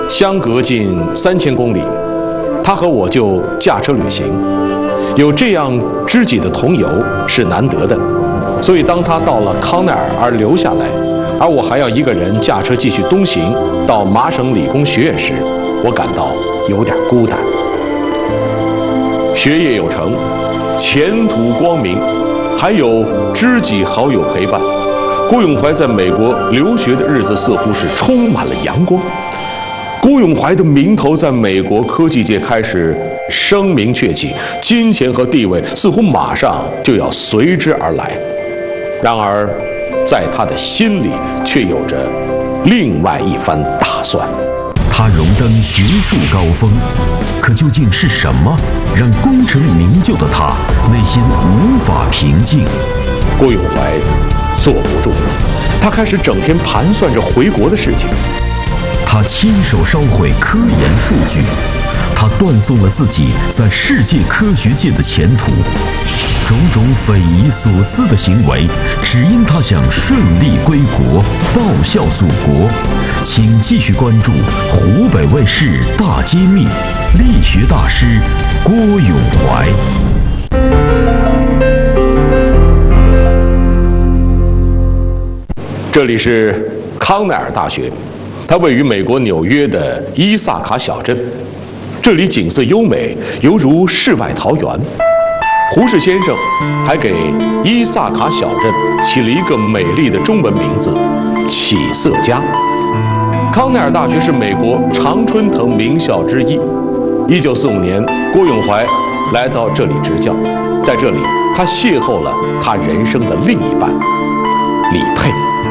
相隔近3000公里，他和我就驾车旅行，有这样知己的同游是难得的。所以当他到了康奈尔而留下来，而我还要一个人驾车继续东行到麻省理工学院时，我感到有点孤单。学业有成，前途光明，还有知己好友陪伴，郭永怀在美国留学的日子似乎是充满了阳光。郭永怀的名头在美国科技界开始声名鹊起，金钱和地位似乎马上就要随之而来。然而，在他的心里却有着另外一番打算。 他荣登学术高峰，可究竟是什么让功成名就的他内心无法平静？ 郭永怀坐不住了，他开始整天盘算着回国的事情。 他亲手烧毁科研数据，他断送了自己在世界科学界的前途。种种匪夷所思的行为，只因他想顺利归国，报效祖国。请继续关注湖北卫视大揭秘，力学大师郭永怀。 这里是康奈尔大学，它位于美国纽约的伊萨卡小镇，这里景色优美，犹如世外桃源。胡适先生还给伊萨卡小镇起了一个美丽的中文名字——启色家。康奈尔大学是美国常春藤名校之一。1945年，郭永怀来到这里执教，在这里，他邂逅了他人生的另一半——李佩。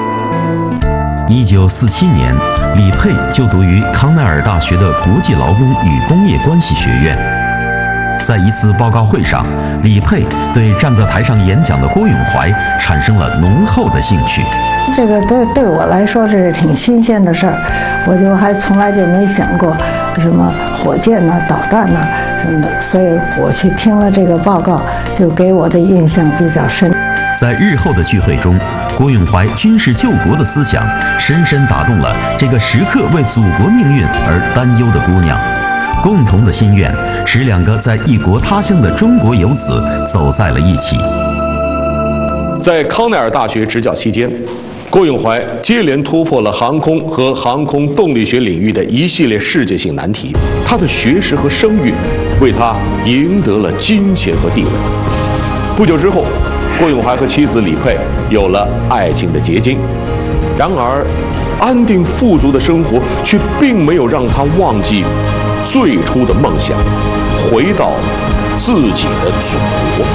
1947年，李佩就读于康奈尔大学的国际劳工与工业关系学院。在一次报告会上，李佩对站在台上演讲的郭永怀产生了浓厚的兴趣。 这个对我来说这是挺新鲜的事儿，我就还从来就没想过什么火箭呐、导弹呐什么的，所以我去听了这个报告，就给我的印象比较深。 在日后的聚会中，郭永怀军事救国的思想深深打动了这个时刻为祖国命运而担忧的姑娘。共同的心愿使两个在异国他乡的中国游子走在了一起。 在康奈尔大学执教期间，郭永怀接连突破了航空和航空动力学领域的一系列世界性难题。他的学识和声誉为他赢得了金钱和地位。不久之后，郭永怀和妻子李佩有了爱情的结晶。然而，安定富足的生活却并没有让他忘记最初的梦想，回到自己的祖国。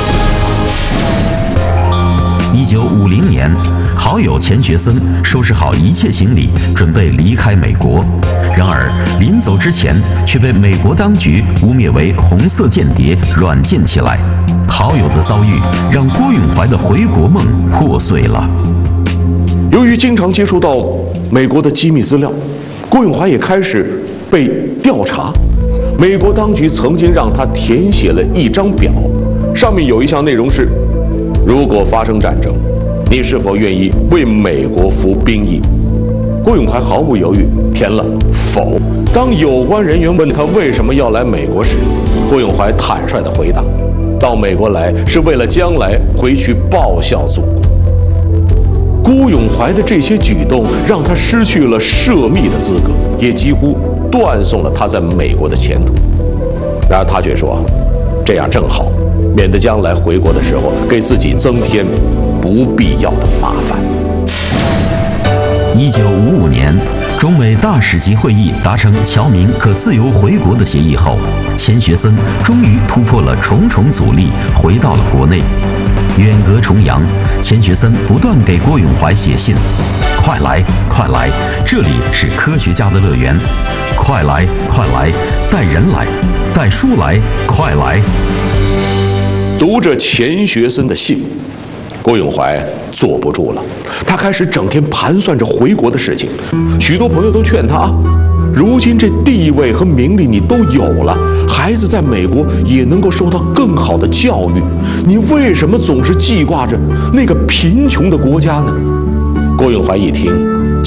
1950年，好友钱学森收拾好一切行李，准备离开美国。然而，临走之前却被美国当局污蔑为红色间谍，软禁起来。好友的遭遇让郭永怀的回国梦破碎了。 由于经常接触到美国的机密资料，郭永怀也开始被调查。美国当局曾经让他填写了一张表，上面有一项内容是：如果发生战争，你是否愿意为美国服兵役？郭永怀毫不犹豫填了否。当有关人员问他为什么要来美国时，郭永怀坦率地回答：到美国来是为了将来回去报效祖国。郭永怀的这些举动让他失去了涉密的资格，也几乎断送了他在美国的前途。然而他却说，这样正好，免得将来回国的时候给自己增添不必要的麻烦。 1955年，中美大使级会议达成侨民可自由回国的协议后，钱学森终于突破了重重阻力，回到了国内。远隔重洋，钱学森不断给郭永怀写信：快来，快来，这里是科学家的乐园！快来，快来，带人来，带书来，快来！ 读着钱学森的信，郭永怀坐不住了，他开始整天盘算着回国的事情。许多朋友都劝他啊，如今这地位和名利你都有了，孩子在美国也能够受到更好的教育，你为什么总是记挂着那个贫穷的国家呢？郭永怀一听，